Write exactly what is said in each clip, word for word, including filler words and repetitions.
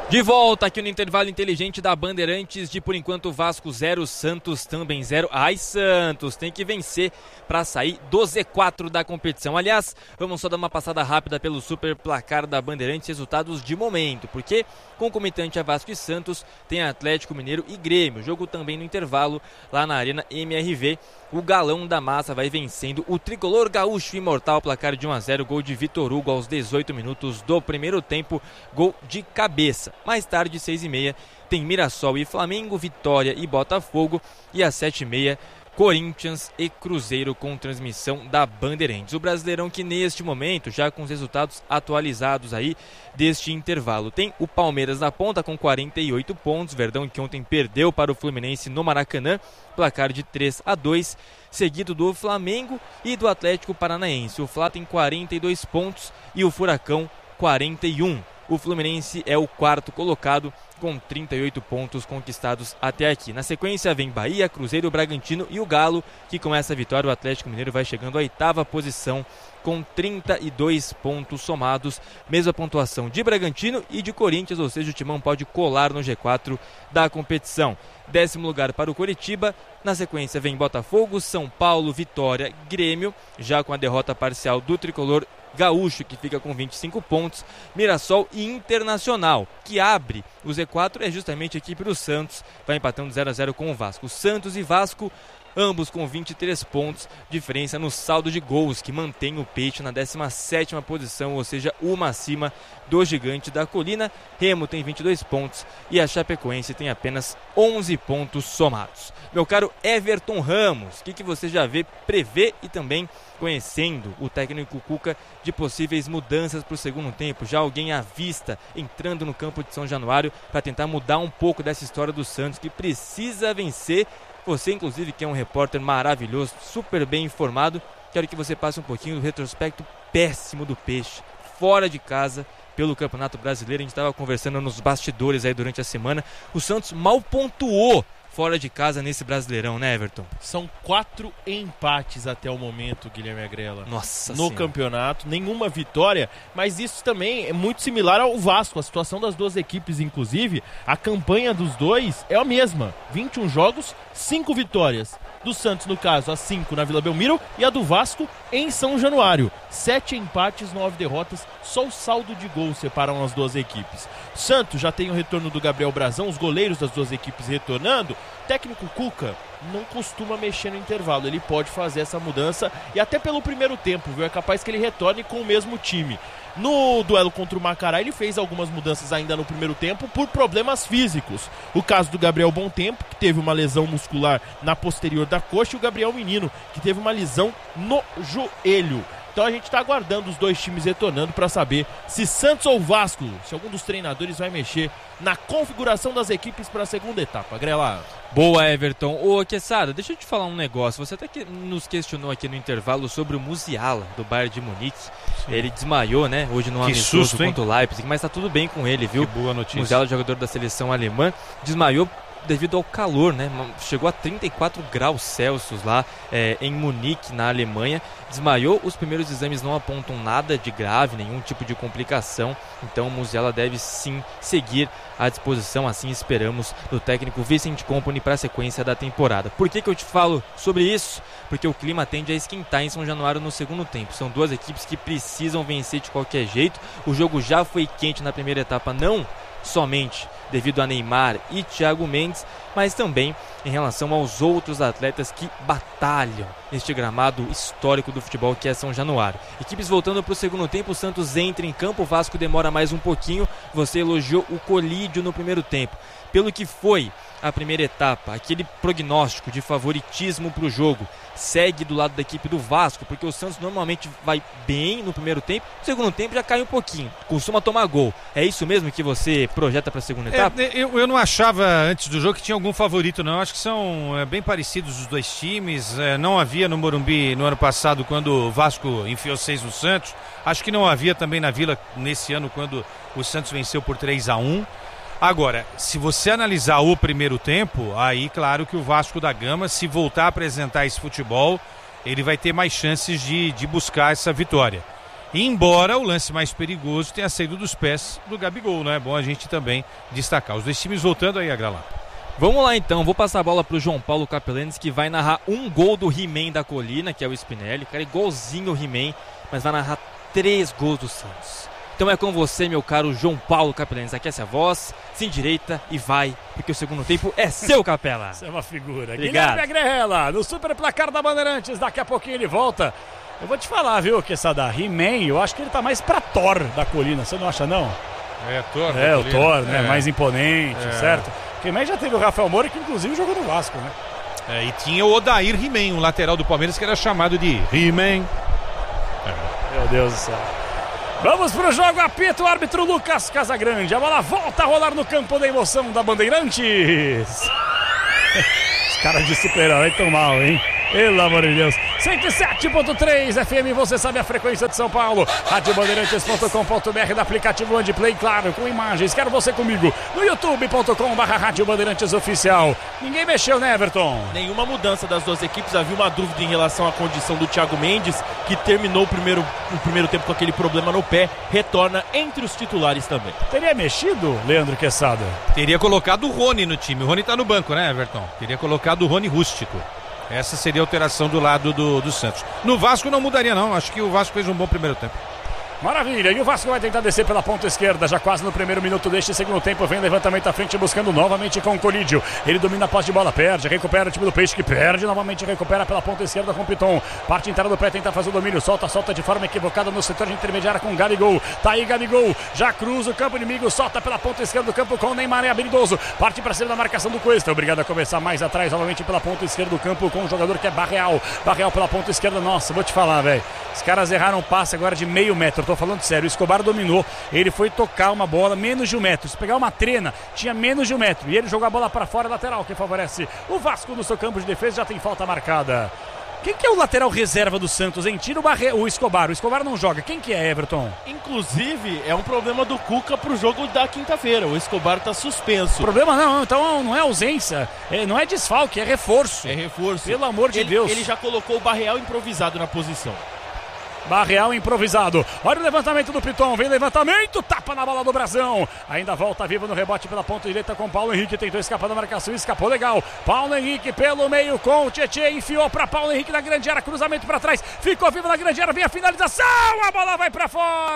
De volta aqui no intervalo inteligente da Bandeirantes, de por enquanto Vasco zero, Santos também zero. Ai, Santos tem que vencer para sair do Z quatro da competição. Aliás, vamos só dar uma passada rápida pelo super placar da Bandeirantes, resultados de momento, porque concomitante a Vasco e Santos tem Atlético Mineiro e Grêmio. Jogo também no intervalo lá na Arena M R V. O Galão da Massa vai vencendo o tricolor gaúcho imortal, placar de um a zero, gol de Vitor Hugo aos dezoito minutos do primeiro tempo, gol de cabeça. Mais tarde, seis e meia, tem Mirassol e Flamengo, Vitória e Botafogo, e às sete e meia, Corinthians e Cruzeiro, com transmissão da Bandeirantes. O Brasileirão que neste momento, já com os resultados atualizados aí deste intervalo, tem o Palmeiras na ponta com quarenta e oito pontos, Verdão que ontem perdeu para o Fluminense no Maracanã, placar de três a dois, seguido do Flamengo e do Atlético Paranaense. O Fla tem quarenta e dois pontos e o Furacão quarenta e um. O Fluminense é o quarto colocado com trinta e oito pontos conquistados até aqui. Na sequência vem Bahia, Cruzeiro, Bragantino e o Galo, que com essa vitória o Atlético Mineiro vai chegando à oitava posição com trinta e dois pontos somados, mesma pontuação de Bragantino e de Corinthians, ou seja, o Timão pode colar no G quatro da competição. Décimo lugar para o Coritiba, na sequência vem Botafogo, São Paulo, Vitória, Grêmio, já com a derrota parcial do tricolor gaúcho, que fica com vinte e cinco pontos, Mirassol e Internacional, que abre o Z quatro, é justamente a equipe do Santos, vai empatando zero a zero com o Vasco. Santos e Vasco, ambos com vinte e três pontos, diferença no saldo de gols, que mantém o Peixe na décima sétima posição, ou seja, uma acima do Gigante da Colina. Remo tem vinte e dois pontos e a Chapecoense tem apenas onze pontos somados. Meu caro Everton Ramos, o que, que você já vê, prevê e também conhecendo o técnico Cuca de possíveis mudanças para o segundo tempo? Já alguém à vista entrando no campo de São Januário para tentar mudar um pouco dessa história do Santos, que precisa vencer? Você, inclusive, que é um repórter maravilhoso, super bem informado, quero que você passe um pouquinho do retrospecto péssimo do Peixe, fora de casa, pelo Campeonato Brasileiro. A gente estava conversando nos bastidores aí durante a semana. O Santos mal pontuou fora de casa nesse Brasileirão, né, Everton? São quatro empates até o momento, Guilherme Agrela. Nossa No senhora. campeonato, nenhuma vitória, mas isso também é muito similar ao Vasco. A situação das duas equipes, inclusive, a campanha dos dois é a mesma. vinte e um jogos, cinco vitórias. Do Santos, no caso, a cinco na Vila Belmiro, e a do Vasco em São Januário. Sete empates, nove derrotas, só o saldo de gols separam as duas equipes. Santos já tem o retorno do Gabriel Brazão, os goleiros das duas equipes retornando. Técnico Cuca não costuma mexer no intervalo, ele pode fazer essa mudança, e até pelo primeiro tempo, viu? É capaz que ele retorne com o mesmo time. No duelo contra o Macará, ele fez algumas mudanças ainda no primeiro tempo por problemas físicos. O caso do Gabriel Bom Tempo, que teve uma lesão muscular na posterior da coxa, e o Gabriel Menino, que teve uma lesão no joelho. Então a gente está aguardando os dois times retornando para saber se Santos ou Vasco, se algum dos treinadores vai mexer na configuração das equipes para a segunda etapa. Grela. Boa, Everton. Ô, Quesada, deixa eu te falar um negócio. Você até que nos questionou aqui no intervalo sobre o Musiala, do Bayern de Munique. Sim. Ele desmaiou, né, hoje no amistoso contra o Leipzig, mas tá tudo bem com ele, viu? Que boa notícia. Musiala, jogador da seleção alemã, desmaiou devido ao calor, né? Chegou a trinta e quatro graus Celsius lá é, em Munique, na Alemanha. Desmaiou, os primeiros exames não apontam nada de grave, nenhum tipo de complicação. Então o Musiala deve sim seguir à disposição, assim esperamos, do técnico Vincent Kompany para a sequência da temporada. Por que que eu te falo sobre isso? Porque o clima tende a esquentar em São Januário no segundo tempo. São duas equipes que precisam vencer de qualquer jeito. O jogo já foi quente na primeira etapa, não somente devido a Neymar e Thiago Mendes, mas também em relação aos outros atletas que batalham neste gramado histórico do futebol que é São Januário. Equipes voltando para o segundo tempo, o Santos entra em campo, o Vasco demora mais um pouquinho. Você elogiou o colídio no primeiro tempo. Pelo que foi a primeira etapa, aquele prognóstico de favoritismo para o jogo segue do lado da equipe do Vasco, porque o Santos normalmente vai bem no primeiro tempo, no segundo tempo já cai um pouquinho, costuma tomar gol. É isso mesmo que você projeta para a segunda etapa? É, eu, eu não achava antes do jogo que tinha algum favorito, não. Eu acho que são é, bem parecidos os dois times. É, não havia no Morumbi no ano passado, quando o Vasco enfiou seis no Santos. Acho que não havia também na Vila nesse ano, quando o Santos venceu por três a um. Agora, se você analisar o primeiro tempo, aí claro que o Vasco da Gama, se voltar a apresentar esse futebol, ele vai ter mais chances de, de buscar essa vitória. Embora o lance mais perigoso tenha saído dos pés do Gabigol, né? É bom a gente também destacar. Os dois times voltando aí a Gralá. Vamos lá então, vou passar a bola pro João Paulo Capelanes, que vai narrar um gol do He-Man da Colina, que é o Spinelli, cara, igualzinho o He-Man, mas vai narrar três gols do Santos. Então é com você, meu caro João Paulo Capelanes, aquece a voz, se endireita e vai, porque o segundo tempo é seu, Capela. Você é uma figura. Obrigado. Guilherme Agrela, no super placar da Bandeirantes, daqui a pouquinho ele volta. Eu vou te falar, viu, que essa da He-Man, eu acho que ele tá mais pra Thor da Colina, você não acha não? É, Thor. É, o Thor, né, é. mais imponente, É. certo? Porque He-Man já teve o Rafael Moura, que inclusive jogou no Vasco, né? É, e tinha o Odair He-Man, um lateral do Palmeiras, que era chamado de He-Man. Meu Deus do céu. Vamos pro jogo, apita o árbitro Lucas Casagrande. A bola volta a rolar no campo da emoção da Bandeirantes. Os caras de super-herói tão mal, hein? Pelo amor de Deus. cento e sete ponto três F M, você sabe a frequência de São Paulo. rádio bandeirantes ponto com ponto b r, do aplicativo Landplay, claro, com imagens. Quero você comigo no youtube ponto com barra rádio bandeirantes oficial. Ninguém mexeu, né, Everton? Nenhuma mudança das duas equipes. Havia uma dúvida em relação à condição do Thiago Mendes, que terminou o primeiro, o primeiro tempo com aquele problema no pé. Retorna entre os titulares também. Teria mexido, Leandro Quesada? Teria colocado o Rony no time. O Rony tá no banco, né, Everton? Teria colocado o Rony Rústico. Essa seria a alteração do lado do, do Santos. No Vasco não mudaria, não. Acho que o Vasco fez um bom primeiro tempo. Maravilha, e o Vasco vai tentar descer pela ponta esquerda, já quase no primeiro minuto deste segundo tempo, vem levantamento à frente, buscando novamente com o Colídio, ele domina a posse de bola, perde, recupera o time do Peixe, que perde novamente, recupera pela ponta esquerda com o Piton, parte inteira do pé, tenta fazer o domínio, solta, solta de forma equivocada no setor de intermediária com o Gabigol, tá aí Gabigol, já cruza o campo inimigo, solta pela ponta esquerda do campo com o Neymar, é habilidoso, parte para cima da marcação do Cuesta, obrigado a começar mais atrás, novamente pela ponta esquerda do campo com o jogador que é Barreal, Barreal pela ponta esquerda, nossa, vou te falar, velho, os caras erraram um passe agora de meio metro, eu tô falando sério, o Escobar dominou, ele foi tocar uma bola menos de um metro, se pegar uma trena, tinha menos de um metro, e ele jogou a bola para fora, lateral, que favorece o Vasco no seu campo de defesa, já tem falta marcada. Quem que é o lateral reserva do Santos, hein? Tira o, Barre... o Escobar, o Escobar não joga, quem que é, Everton? Inclusive, é um problema do Cuca pro jogo da quinta-feira. O Escobar tá suspenso. Problema não, então não é ausência, é, não é desfalque, é reforço. É reforço. Pelo amor de ele, Deus. Ele já colocou o Barreal improvisado na posição. Barreal improvisado, olha o levantamento do Piton, vem levantamento, tapa na bola do Brasão, ainda volta vivo no rebote pela ponta direita com Paulo Henrique, tentou escapar da marcação, escapou legal, Paulo Henrique pelo meio com o Tietê, enfiou para Paulo Henrique na grande área, cruzamento para trás, ficou vivo na grande área, vem a finalização, a bola vai para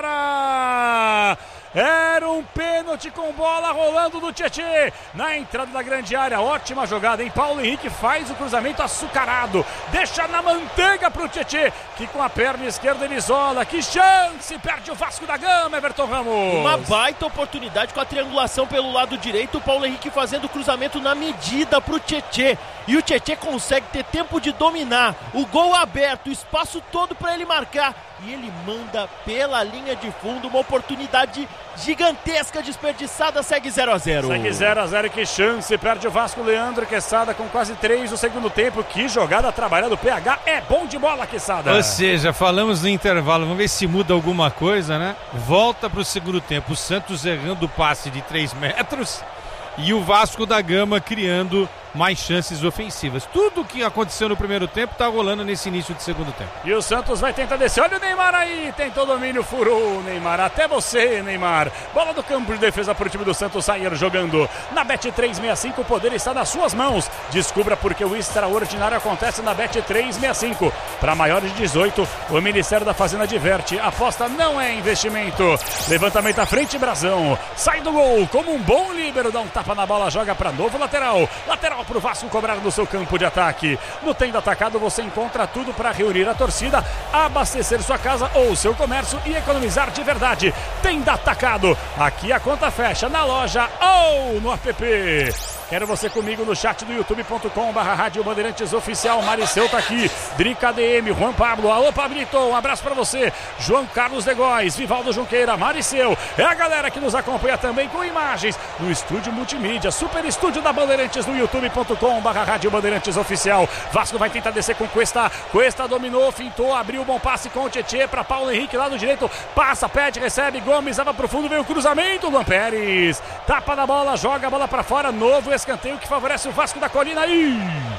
fora! Era um pênalti com bola rolando do Tietê na entrada da grande área, ótima jogada, hein? Paulo Henrique faz o cruzamento açucarado, deixa na manteiga pro Tietê, que com a perna esquerda ele isola, que chance, perde o Vasco da Gama, Everton Ramos. Uma baita oportunidade com a triangulação pelo lado direito, o Paulo Henrique fazendo o cruzamento na medida pro Tietê, e o Tietê consegue ter tempo de dominar, o gol aberto, o espaço todo para ele marcar, e ele manda pela linha de fundo, uma oportunidade gigantesca desperdiçada, segue zero a zero. Segue zero a zero, que chance, perde o Vasco, Leandro Quesada com quase três no segundo tempo, que jogada trabalhada, o P H é bom de bola, Quesada. Ou seja, falamos no intervalo, vamos ver se muda alguma coisa, né? Volta pro segundo tempo, o Santos errando o passe de três metros e o Vasco da Gama criando mais chances ofensivas. Tudo o que aconteceu no primeiro tempo tá rolando nesse início de segundo tempo. E o Santos vai tentar descer, olha o Neymar aí, tentou domínio, furou o Neymar, até você, Neymar. Bola do campo de defesa para o time do Santos sair jogando. Na Bet trezentos e sessenta e cinco o poder está nas suas mãos. Descubra porque o extraordinário acontece na Bet trezentos e sessenta e cinco. Para maiores de dezoito, o Ministério da Fazenda diverte. Aposta não é investimento. Levantamento à frente, Brasão. Sai do gol, como um bom líbero, dá um tapa na bola, joga para novo lateral. Lateral para o Vasco cobrar no seu campo de ataque. No Tenda Atacado você encontra tudo para reunir a torcida, abastecer sua casa ou seu comércio e economizar de verdade. Tenda Atacado, aqui a conta fecha na loja ou no app. Quero você comigo no chat do youtube ponto com barra rádio Bandeirantes Oficial. Mariceu tá aqui, Drica D M, Juan Pablo, alô Pablito, um abraço pra você, João Carlos de Góes, Vivaldo Junqueira, Mariceu, é a galera que nos acompanha também com imagens no estúdio multimídia, super estúdio da Bandeirantes no youtube ponto com barra rádio Bandeirantes Oficial. Vasco vai tentar descer com Cuesta, Cuesta dominou, fintou, abriu bom passe com o Tietê pra Paulo Henrique lá no direito, passa, pede, recebe, Gomes, leva pro fundo, veio o cruzamento, Luan Pérez, tapa na bola, joga a bola pra fora, novo escanteio que favorece o Vasco da Colina. Ih!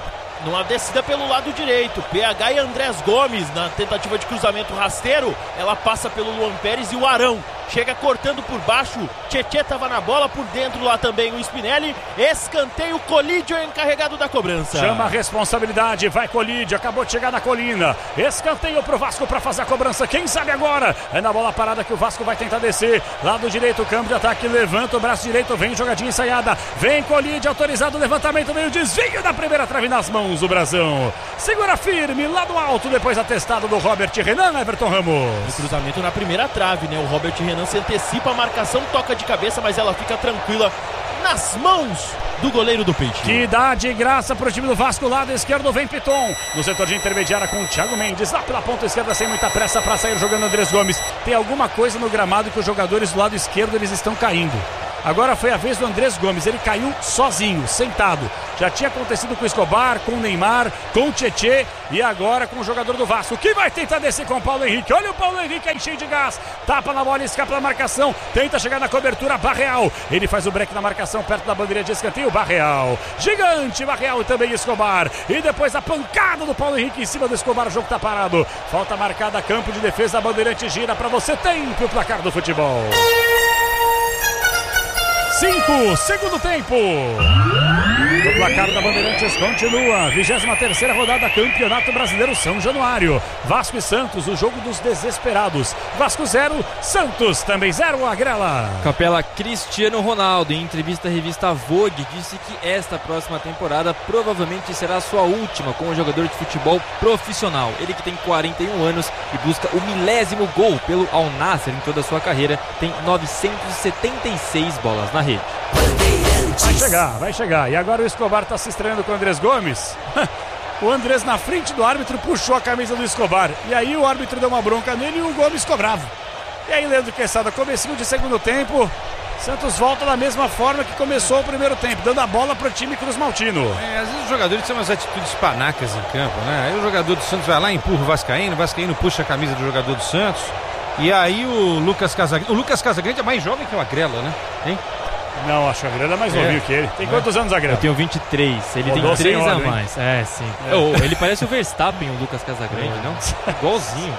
numa descida pelo lado direito. P H e Andrés Gomes na tentativa de cruzamento rasteiro. Ela passa pelo Luan Pérez e o Arão chega cortando por baixo. Tietê estava na bola, por dentro lá também o Spinelli. Escanteio, Colídio é encarregado da cobrança. Chama a responsabilidade, vai Colídio, acabou de chegar na colina. Escanteio pro Vasco para fazer a cobrança. Quem sabe agora? É na bola parada que o Vasco vai tentar descer. Lado direito, o campo de ataque, levanta o braço direito, vem jogadinha ensaiada. Vem Colídio, autorizado o levantamento, meio desvio da primeira trave nas mãos do Brasão. Segura firme, lá do alto, depois atestado do Robert Renan, Everton Ramos. O cruzamento na primeira trave, né? O Robert Renan se antecipa, a marcação toca de cabeça, mas ela fica tranquila nas mãos do goleiro do Peixe. Que dá de graça pro time do Vasco, lado esquerdo vem Piton, no setor de intermediária com o Thiago Mendes, lá pela ponta esquerda sem muita pressa para sair jogando Andrés Gomes. Tem alguma coisa no gramado que os jogadores do lado esquerdo eles estão caindo. Agora foi a vez do Andrés Gomes, ele caiu sozinho, sentado. Já tinha acontecido com o Escobar, com o Neymar, com o Tietê e agora com o jogador do Vasco, que vai tentar descer com o Paulo Henrique. Olha o Paulo Henrique aí cheio de gás, tapa na bola, escapa da marcação, tenta chegar na cobertura, Barreal. Ele faz o break na marcação perto da bandeira de escanteio, Barreal. Gigante, Barreal e também Escobar. E depois a pancada do Paulo Henrique em cima do Escobar, o jogo tá parado. Falta marcada, campo de defesa, a Bandeirante gira para você, tempo o placar do futebol. cinco, segundo tempo. O placar da Bandeirantes continua. vigésima terceira rodada, Campeonato Brasileiro São Januário. Vasco e Santos, o jogo dos desesperados. Vasco zero, Santos também zero, Agrela. Capela, Cristiano Ronaldo, em entrevista à revista Vogue, disse que esta próxima temporada provavelmente será a sua última como jogador de futebol profissional. Ele que tem quarenta e um anos e busca o milésimo gol pelo Al Nassr em toda a sua carreira, tem novecentos e setenta e seis bolas na rede. Vai chegar, vai chegar. E agora o Escobar está se estreando com o Andrés Gomes. O Andrés na frente do árbitro puxou a camisa do Escobar. E aí o árbitro deu uma bronca nele e o Gomes cobrava. E aí Leandro Quesada, comecinho de segundo tempo, Santos volta da mesma forma que começou o primeiro tempo, dando a bola pro time Cruz Maltino. É, às vezes os jogadores têm umas atitudes panacas em campo, né? Aí o jogador do Santos vai lá e empurra o Vascaíno, o Vascaíno puxa a camisa do jogador do Santos. E aí o Lucas Casagrande, o Lucas Casagrande é mais jovem que o Agrela, né? Hein? Não, acho que a Agrela é mais novinho é. que ele. Tem quantos é. anos, Agrela? Eu tenho vinte e três, ele Rodou tem três a mais. Hein? É, sim. É. Oh, ele parece o Verstappen, o Lucas Casagrande, é. não? Igualzinho.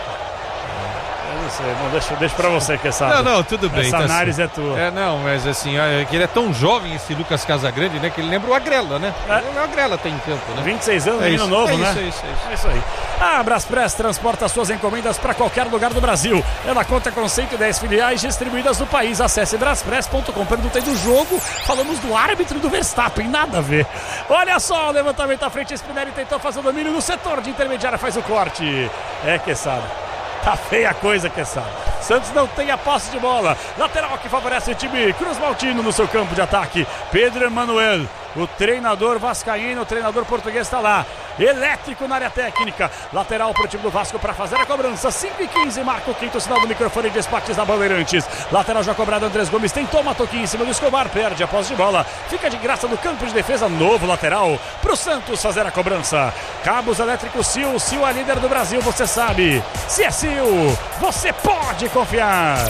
Eu não sei, não, deixa, deixa pra você que sabe. Não, não, tudo bem. Essa tá análise assim. é tua. É, não, mas assim, é que ele é tão jovem, esse Lucas Casagrande, né? Que ele lembra o Agrela, né? É. O Agrela tem em campo, né? vinte e seis anos, é menino novo, é né? Isso, é isso, é isso. É isso aí. A Braspress transporta suas encomendas para qualquer lugar do Brasil. Ela conta com cento e dez filiais distribuídas no país. Acesse braspress ponto com. Perguntei do jogo, falamos do árbitro do Verstappen, nada a ver. Olha só, o levantamento à frente, Spinelli tentou fazer o domínio no setor de intermediária, faz o corte. É, Quesada. Tá feia a coisa, Quesada. Santos não tem a posse de bola. Lateral que favorece o time Cruz Maltino no seu campo de ataque. Pedro Emanuel, o treinador vascaíno, o treinador português está lá. Elétrico na área técnica. Lateral para o time do Vasco para fazer a cobrança. cinco e quinze, marca o quinto sinal do microfone de esportes da Bandeirantes. Lateral já cobrado, Andrés Gomes tentou uma toquinha em cima do Escobar, perde a posse de bola. Fica de graça no campo de defesa, novo lateral para o Santos fazer a cobrança. Cabos elétricos Sil, Sil é líder do Brasil, você sabe. Se é Sil, você pode confiar.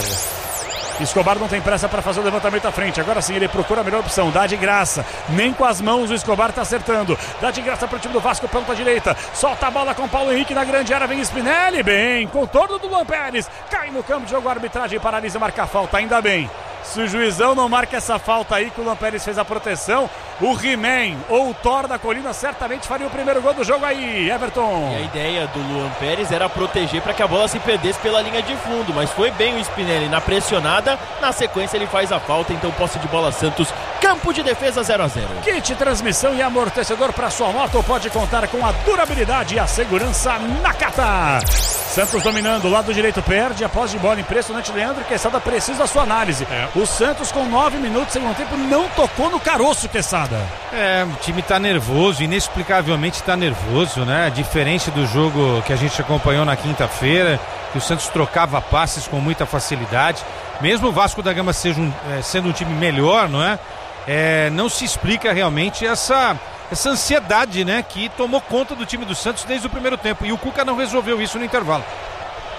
Escobar não tem pressa para fazer o levantamento à frente. Agora sim ele procura a melhor opção. Dá de graça. Nem com as mãos o Escobar está acertando. Dá de graça para o time do Vasco, ponta direita. Solta a bola com Paulo Henrique na grande área. Vem Spinelli. Bem, contorno do Luan Pérez. Cai no campo de jogo. A arbitragem paralisa e marca a falta. Ainda bem. Se o juizão não marca essa falta aí que o Luan Pérez fez a proteção, o He-Man ou o Thor da Colina certamente faria o primeiro gol do jogo aí, Everton. E a ideia do Luan Pérez era proteger para que a bola se perdesse pela linha de fundo, mas foi bem o Spinelli na pressionada, na sequência ele faz a falta, então posse de bola Santos, campo de defesa zero a zero. Kit transmissão e amortecedor para sua moto pode contar com a durabilidade e a segurança Nakata. Santos dominando, lado direito perde, a posse de bola impressionante, Leandro Quesada precisa da sua análise. É. O Santos com nove minutos segundo tempo não tocou no caroço, Quesada. É, o time tá nervoso, inexplicavelmente tá nervoso, né? Diferente do jogo que a gente acompanhou na quinta-feira, que o Santos trocava passes com muita facilidade. Mesmo o Vasco da Gama seja um, é, sendo um time melhor, não é? É, não se explica realmente essa... essa ansiedade, né, que tomou conta do time do Santos desde o primeiro tempo, e o Cuca não resolveu isso no intervalo.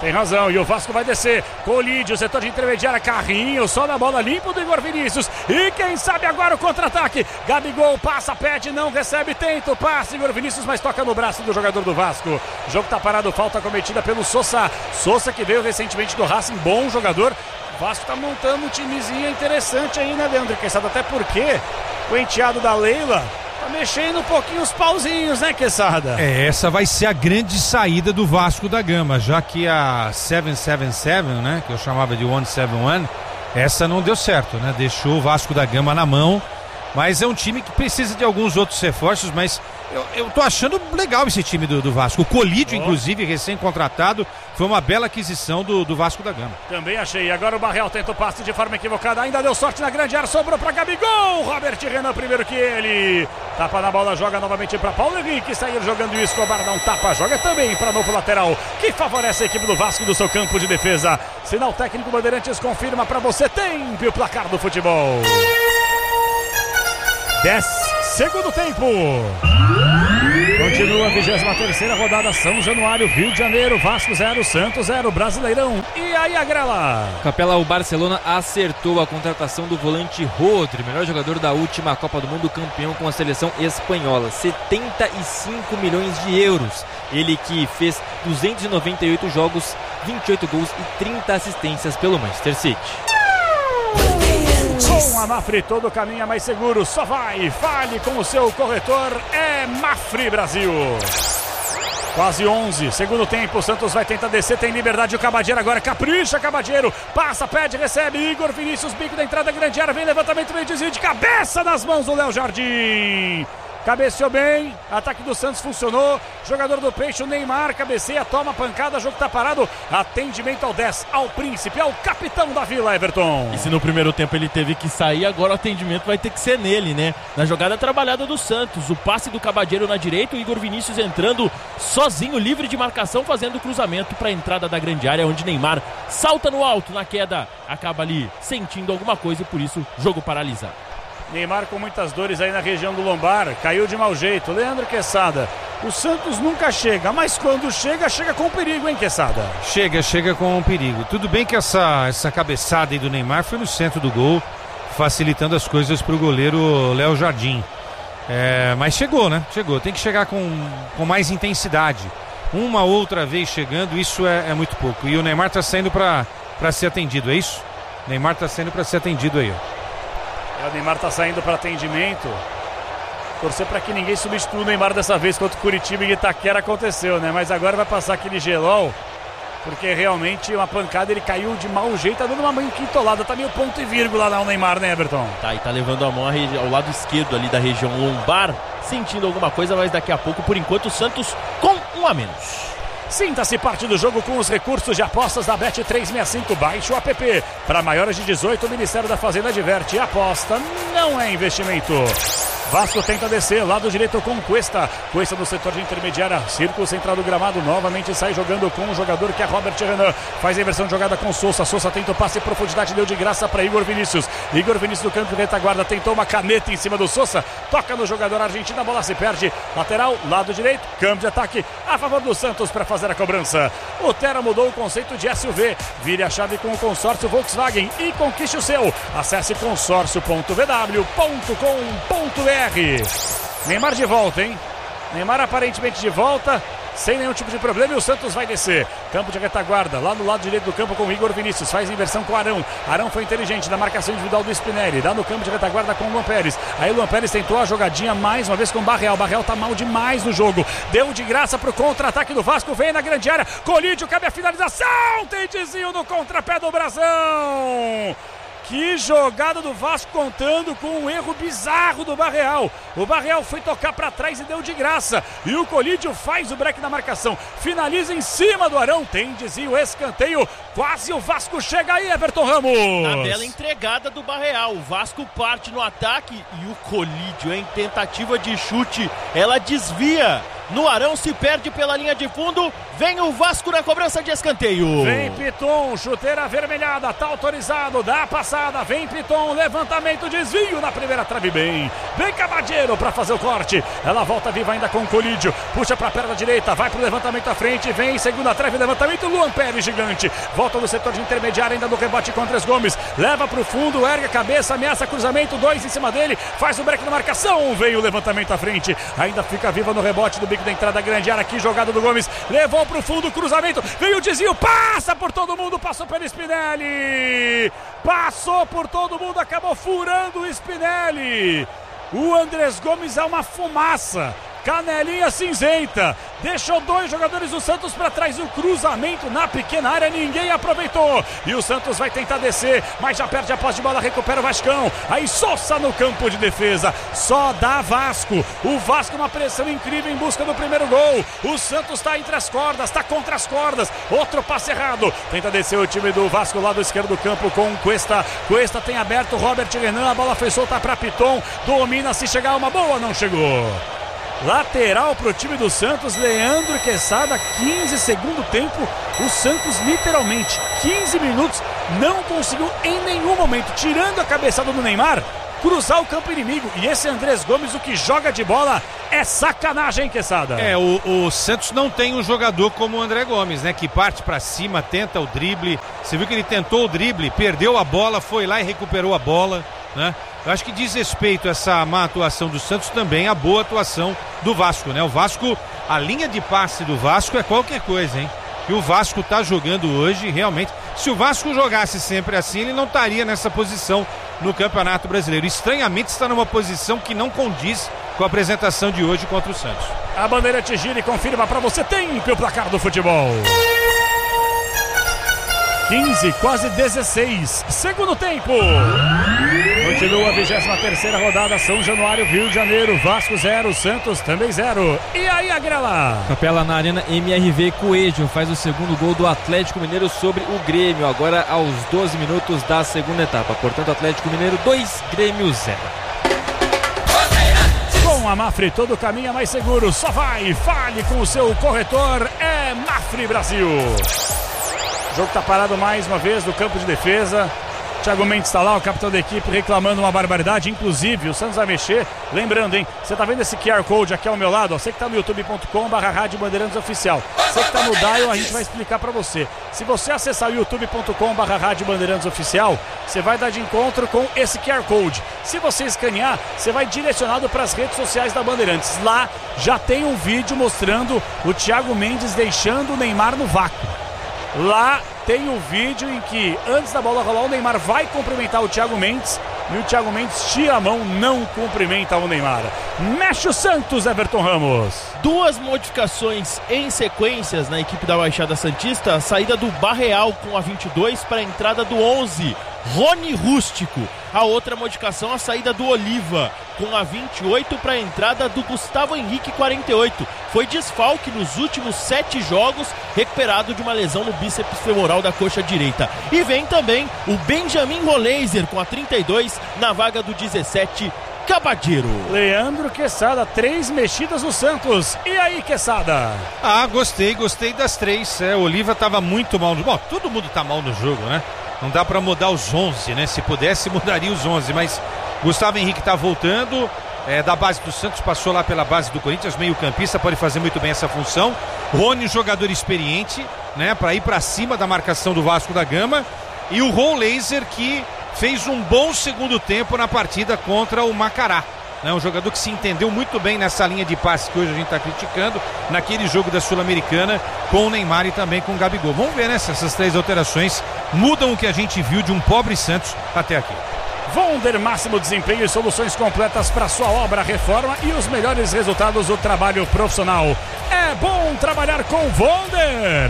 Tem razão, e o Vasco vai descer. Colídio, setor de intermediária, carrinho, só na bola limpa do Igor Vinícius. E quem sabe agora o contra-ataque. Gabigol passa, pede, não recebe, tenta o passe. Igor Vinícius, mas toca no braço do jogador do Vasco. O jogo tá parado, falta cometida pelo Sousa. Sousa que veio recentemente do Racing, bom jogador. O Vasco tá montando um timezinho interessante aí, né, Leandro? Quem sabe até porque o enteado da Leila tá mexendo um pouquinho os pauzinhos, né, Quesada? É, essa vai ser a grande saída do Vasco da Gama, já que a sete sete sete, né, que eu chamava de cento e setenta e um, essa não deu certo, né, deixou o Vasco da Gama na mão, mas é um time que precisa de alguns outros reforços, mas eu, eu tô achando legal esse time do, do Vasco. O Colídio, oh. inclusive, recém-contratado, foi uma bela aquisição do, do Vasco da Gama. Também achei. Agora o Barreal tenta o passe de forma equivocada. Ainda deu sorte na grande área. Sobrou para Gabigol. Robert Renan primeiro que ele. Tapa na bola, joga novamente para Paulo Henrique. Sair jogando o Escobar, dá um tapa. Joga também para novo lateral, que favorece a equipe do Vasco do seu campo de defesa. Sinal técnico Bandeirantes confirma para você. Tempo e o placar do futebol. dez segundo tempo. Continua a vigésima terceira rodada, São Januário, Rio de Janeiro, Vasco zero, Santos zero, Brasileirão. E aí a grela? Capela, o Barcelona acertou a contratação do volante Rodri, melhor jogador da última Copa do Mundo, campeão com a seleção espanhola, setenta e cinco milhões de euros. Ele que fez duzentos e noventa e oito jogos, vinte e oito gols e trinta assistências pelo Manchester City. Com a Mafre todo caminho é mais seguro, só vai, fale com o seu corretor, é Mafre Brasil. Quase onze, segundo tempo, o Santos vai tentar descer, tem liberdade, o Cabadeiro agora capricha, Cabadeiro, passa, pede, recebe, Igor Vinícius, bico da entrada, grande área, vem levantamento, vem desvio de cabeça nas mãos do Léo Jardim. Cabeceou bem, ataque do Santos funcionou, jogador do Peixe, o Neymar, cabeceia, toma pancada, jogo tá parado, atendimento ao dez, ao príncipe, ao capitão da Vila, Everton. E se no primeiro tempo ele teve que sair, agora o atendimento vai ter que ser nele, né? Na jogada trabalhada do Santos, o passe do Cabadeiro na direita, o Igor Vinícius entrando sozinho, livre de marcação, fazendo o cruzamento para a entrada da grande área, onde Neymar salta no alto, na queda, acaba ali sentindo alguma coisa e por isso, jogo paralisado. Neymar com muitas dores aí na região do lombar, caiu de mau jeito. Leandro Quesada, o Santos nunca chega, mas quando chega, chega com perigo, hein, Quesada? Chega, chega com perigo. Tudo bem que essa, essa cabeçada aí do Neymar foi no centro do gol, facilitando as coisas pro goleiro Léo Jardim. É, mas chegou, né? Chegou. Tem que chegar com, com mais intensidade. Uma outra vez chegando, isso é, é muito pouco. E o Neymar tá saindo para ser atendido, é isso? O Neymar tá saindo para ser atendido aí, ó. O Neymar tá saindo para atendimento. Torcer para que ninguém substitua o Neymar dessa vez contra o Curitiba e Itaquera aconteceu, né? Mas agora vai passar aquele gelol, porque realmente uma pancada, ele caiu de mau jeito, tá dando uma mão quintolada, tá meio ponto e vírgula lá o Neymar, né, Everton? Tá, e tá levando a mão ao lado esquerdo ali da região lombar, sentindo alguma coisa, mas daqui a pouco, por enquanto, o Santos com um a menos. Sinta-se parte do jogo com os recursos de apostas da Bet trezentos e sessenta e cinco. Baixe o app. Para maiores de dezoito, o Ministério da Fazenda adverte. Aposta não é investimento. Vasco tenta descer, lado direito com Cuesta. Cuesta no setor de intermediária, círculo central do gramado. Novamente sai jogando com o jogador que é Robert Renan. Faz a inversão de jogada com Sousa. Sousa tenta o passe em profundidade, deu de graça para Igor Vinícius. Igor Vinícius do campo de retaguarda, tentou uma caneta em cima do Sousa. Toca no jogador argentino, a bola se perde. Lateral, lado direito, campo de ataque a favor do Santos para fazer a cobrança. O Terra mudou o conceito de S U V. Vire a chave com o consórcio Volkswagen e conquiste o seu. Acesse consórcio ponto v w ponto com ponto b r. Neymar de volta, hein? Neymar aparentemente de volta, sem nenhum tipo de problema, e o Santos vai descer. Campo de retaguarda, lá no lado direito do campo com o Igor Vinícius, faz inversão com o Arão. Arão foi inteligente na marcação individual do Spinelli, dá no campo de retaguarda com o Luan Pérez. Aí o Luan Pérez tentou a jogadinha mais uma vez com o Barreal. Barreal tá mal demais no jogo, deu de graça pro contra-ataque do Vasco, vem na grande área, Colídio, cabe a finalização, tem desvio no contrapé do Brasão. Que jogada do Vasco, contando com um erro bizarro do Barreal. O Barreal foi tocar para trás e deu de graça. E o Colídio faz o break na marcação. Finaliza em cima do Arão. Tem desvio, escanteio. Quase o Vasco chega aí, Everton Ramos. Na bela entregada do Barreal. O Vasco parte no ataque e o Colídio, em tentativa de chute, ela desvia no Arão, se perde pela linha de fundo. Vem o Vasco na cobrança de escanteio. Vem Piton, chuteira avermelhada, tá autorizado, dá a passada, vem Piton, levantamento, desvio na primeira trave, bem. Vem Cabadeiro pra fazer o corte. Ela volta viva ainda com o Colídio, puxa pra perna direita, vai pro levantamento à frente, vem segunda trave, levantamento, Luan Pérez gigante. Volta no setor de intermediário ainda do rebote com Andrés Gomes. Leva pro fundo, ergue a cabeça, ameaça cruzamento, dois em cima dele, faz o break na marcação, vem o levantamento à frente. Ainda fica viva no rebote do bico da entrada grande área, aqui jogada do Gomes. Levou pro fundo, cruzamento, veio o desvio, passa por todo mundo, passou pelo Spinelli, passou por todo mundo, acabou furando o Spinelli. O Andrés Gomes é uma fumaça, canelinha cinzenta, deixou dois jogadores do Santos para trás, o cruzamento na pequena área, ninguém aproveitou, e o Santos vai tentar descer, mas já perde a posse de bola, recupera o Vascão, aí Sosa no campo de defesa, só dá Vasco, o Vasco uma pressão incrível em busca do primeiro gol, o Santos está entre as cordas, está contra as cordas, outro passe errado, tenta descer o time do Vasco, lado esquerdo do campo com Cuesta, Cuesta tem aberto, Robert Renan, a bola foi solta para Piton, domina, se chegar uma boa, não chegou. Lateral para o time do Santos, Leandro Quesada, quinze segundo tempo, o Santos literalmente quinze minutos não conseguiu em nenhum momento, tirando a cabeçada do Neymar, cruzar o campo inimigo, e esse Andrés Gomes, o que joga de bola é sacanagem, Quesada. É, o, o Santos não tem um jogador como o André Gomes, né, que parte pra cima, tenta o drible, você viu que ele tentou o drible, perdeu a bola, foi lá e recuperou a bola, né? Eu acho que diz respeito a essa má atuação do Santos também a boa atuação do Vasco, né? O Vasco, a linha de passe do Vasco é qualquer coisa, hein? E o Vasco tá jogando hoje, realmente, se o Vasco jogasse sempre assim, ele não estaria nessa posição no Campeonato Brasileiro. Estranhamente está numa posição que não condiz com a apresentação de hoje contra o Santos. A Bandeirante gira e confirma para você, tempo o placar do futebol. quinze, quase dezesseis, segundo tempo. Continua a vigésima terceira rodada, São Januário, Rio de Janeiro, Vasco zero, Santos também zero. E aí, Agrela? Capela na Arena, M R V Coelho faz o segundo gol do Atlético Mineiro sobre o Grêmio, agora aos doze minutos da segunda etapa. Portanto, Atlético Mineiro dois, Grêmio zero. Com a Mafre, todo caminho é mais seguro, só vai, fale com o seu corretor, é Mafre Brasil. O jogo está parado mais uma vez no campo de defesa. Thiago Mendes está lá, o capitão da equipe, reclamando uma barbaridade. Inclusive, o Santos vai mexer. Lembrando, hein? Você tá vendo esse Q R Code aqui ao meu lado? Ó, você que tá no youtube ponto com barra Rádio Bandeirantes Oficial. Você que tá no Dial, a gente vai explicar para você. Se você acessar o youtube ponto com barra Rádio Bandeirantes Oficial, você vai dar de encontro com esse Q R Code. Se você escanear, você vai direcionado para as redes sociais da Bandeirantes. Lá já tem um vídeo mostrando o Thiago Mendes deixando o Neymar no vácuo. Lá tem um vídeo em que, antes da bola rolar, o Neymar vai cumprimentar o Thiago Mendes e o Thiago Mendes tira a mão, não cumprimenta o Neymar. Mexe o Santos, Everton Ramos. Duas modificações em sequências na equipe da Baixada Santista. A saída do Barreal com a vinte e dois para a entrada do onze, Rony Rústico. A outra modificação, a saída do Oliva com a vinte e oito para a entrada do Gustavo Henrique, quarenta e oito. Foi desfalque nos últimos sete jogos, recuperado de uma lesão no bíceps femoral da coxa direita. E vem também o Benjamin Roleiser com a trinta e dois na vaga do dezessete, Cabadeiro. Leandro Quesada, três mexidas no Santos. E aí, Quesada? Ah, gostei, gostei das três. É, o Oliva estava muito mal no... Bom, todo mundo tá mal no jogo, né? Não dá para mudar os onze, né? Se pudesse, mudaria os onze, mas Gustavo Henrique tá voltando, é, da base do Santos, passou lá pela base do Corinthians, meio campista, pode fazer muito bem essa função. Rony, jogador experiente, né? Para ir para cima da marcação do Vasco da Gama. E o Roleiser, que fez um bom segundo tempo na partida contra o Macará. É um jogador que se entendeu muito bem nessa linha de passe que hoje a gente está criticando, naquele jogo da Sul-Americana com o Neymar e também com o Gabigol. Vamos ver, né, se essas três alterações mudam o que a gente viu de um pobre Santos até aqui. Vonder, máximo desempenho e soluções completas para sua obra, reforma e os melhores resultados do trabalho profissional. É bom trabalhar com Vonder.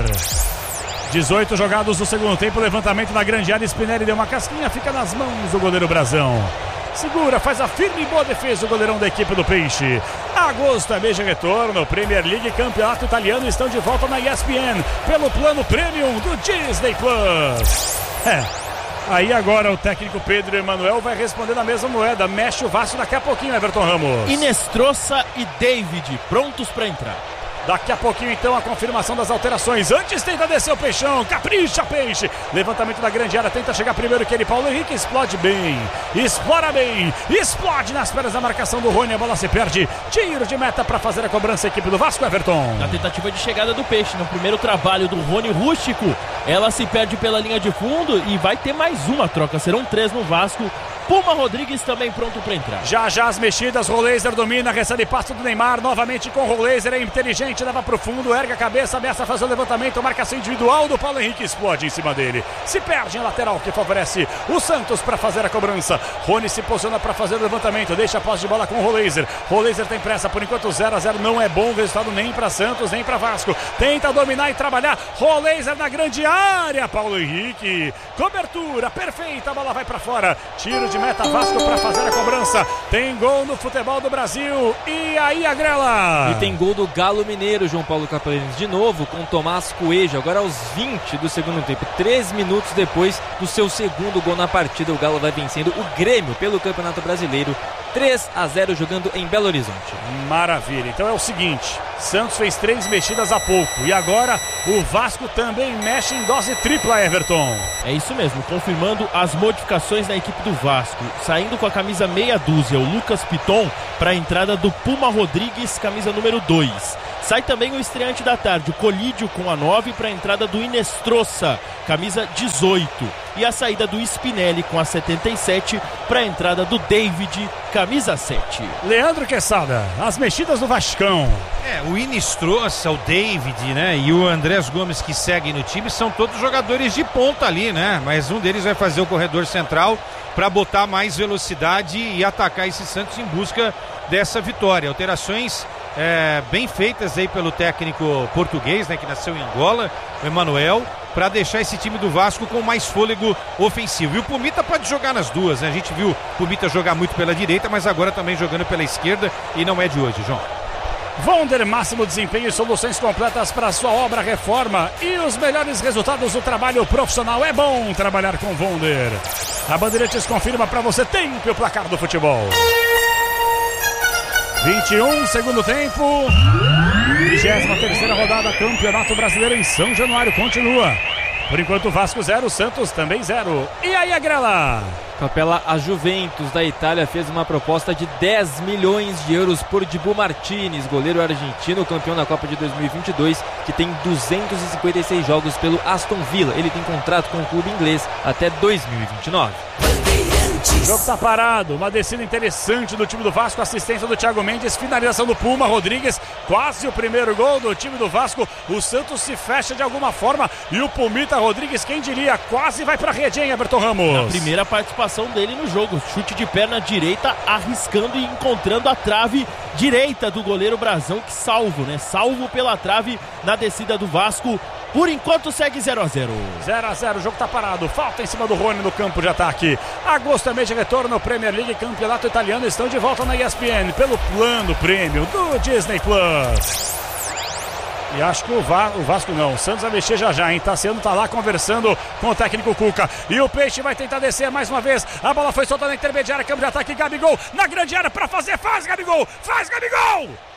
dezoito jogados no segundo tempo, levantamento na grande área, Spinelli deu uma casquinha, fica nas mãos do goleiro Brazão. Segura, faz a firme e boa defesa o goleirão da equipe do Peixe. Agosto é mês de retorno, Premier League e Campeonato Italiano estão de volta na E S P N, pelo plano Premium do Disney Plus. É, Aí agora o técnico Pedro Emanuel vai responder na mesma moeda. Mexe o Vasco daqui a pouquinho, Everton Ramos. Inestrosa e David prontos para entrar. Daqui a pouquinho, então, a confirmação das alterações. Antes tenta descer o Peixão. Capricha, Peixe. Levantamento da grande área. Tenta chegar primeiro que ele. Paulo Henrique explode bem. Explora bem. Explode nas pernas da marcação do Rony. A bola se perde. Tiro de meta para fazer a cobrança. A equipe do Vasco, Everton. Na tentativa de chegada do Peixe. No primeiro trabalho do Rony Rústico. Ela se perde pela linha de fundo. E vai ter mais uma troca. Serão três no Vasco. Puma Rodrigues também pronto para entrar. Já já as mexidas, Roleiser domina, recebe passo do Neymar, novamente com Roleiser, é inteligente, leva pro fundo, erga a cabeça, ameaça fazer o levantamento, marcação individual do Paulo Henrique, explode em cima dele, se perde em lateral, que favorece o Santos para fazer a cobrança. Rony se posiciona para fazer o levantamento, deixa a posse de bola com o Roleiser. Roleiser tem pressa, por enquanto zero a zero não é bom resultado nem para Santos, nem para Vasco. Tenta dominar e trabalhar, Roleiser na grande área, Paulo Henrique, cobertura perfeita, a bola vai para fora, tiro de de meta Vasco para fazer a cobrança. Tem gol no futebol do Brasil. E aí a grela. E tem gol do Galo Mineiro, João Paulo Capellenes, de novo com Tomás Coelho, agora aos vinte do segundo tempo, três minutos depois do seu segundo gol na partida. O Galo vai vencendo o Grêmio pelo Campeonato Brasileiro, três a zero, jogando em Belo Horizonte. Maravilha, então é o seguinte, Santos fez três mexidas há pouco e agora o Vasco também mexe em dose tripla, Everton. É isso mesmo, confirmando as modificações na equipe do Vasco. Saindo com a camisa meia dúzia, o Lucas Piton, para a entrada do Puma Rodrigues, camisa número dois. Sai também o estreante da tarde, o Colídio, com a nove, para a entrada do Inestrosa, camisa dezoito. E a saída do Spinelli com a setenta e sete, para a entrada do David, camisa sete. Leandro Quesada, as mexidas do Vascão. É, o Inestrosa, o David, né, e o Andrés Gomes, que seguem no time, são todos jogadores de ponta ali, né, mas um deles vai fazer o corredor central para botar mais velocidade e atacar esse Santos em busca dessa vitória. Alterações é, bem feitas aí pelo técnico português, né, que nasceu em Angola, o Emanuel, para deixar esse time do Vasco com mais fôlego ofensivo. E o Pumita pode jogar nas duas, né? A gente viu o Pumita jogar muito pela direita, mas agora também jogando pela esquerda, e não é de hoje, João. Vonder, máximo desempenho e soluções completas para sua obra reforma e os melhores resultados do trabalho profissional. É bom trabalhar com Vonder. A Bandeirantes confirma para você tempo e o placar do futebol. vinte e um, segundo tempo. vigésima terceira rodada, Campeonato Brasileiro em São Januário continua. Por enquanto, Vasco zero, Santos também zero. E aí a grela? Capela, a Juventus da Itália fez uma proposta de dez milhões de euros por Dibu Martinez, goleiro argentino, campeão da Copa de dois mil e vinte e dois, que tem duzentos e cinquenta e seis jogos pelo Aston Villa. Ele tem contrato com o clube inglês até dois mil e vinte e nove. O jogo tá parado, uma descida interessante do time do Vasco, assistência do Thiago Mendes, finalização do Puma Rodrigues, quase o primeiro gol do time do Vasco. O Santos se fecha de alguma forma e o Pumita Rodrigues, quem diria, quase vai pra rede, hein, Everton Ramos? A primeira participação dele no jogo, chute de perna direita, arriscando e encontrando a trave direita do goleiro Brazão, que salvo, né? Salvo pela trave na descida do Vasco. Por enquanto segue zero a zero. zero a zero, o jogo tá parado. Falta em cima do Rony no campo de ataque. Agosto é mês de retorno, Premier League, Campeonato Italiano estão de volta na E S P N pelo plano prêmio do Disney Plus. E acho que o, Va- o Vasco não, o Santos vai mexer já já, hein? Tassiano tá lá conversando com o técnico Cuca. E o Peixe vai tentar descer mais uma vez. A bola foi solta na intermediária, campo de ataque, Gabigol na grande área pra fazer. Faz, Gabigol! Faz, Gabigol!